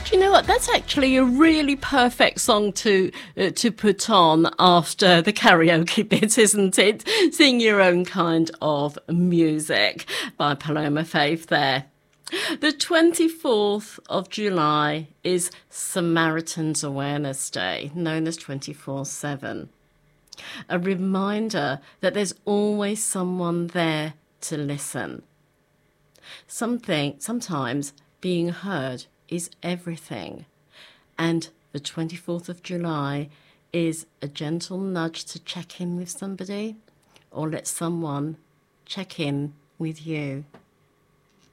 Do you know what? That's actually a really perfect song to put on after the karaoke bit, isn't it? Sing your own kind of music by Paloma Faith there. The 24th of July is Samaritan's Awareness Day, known as 24/7. A reminder that there's always someone there to listen. Sometimes being heard is everything. And the 24th of July is a gentle nudge to check in with somebody or let someone check in with you.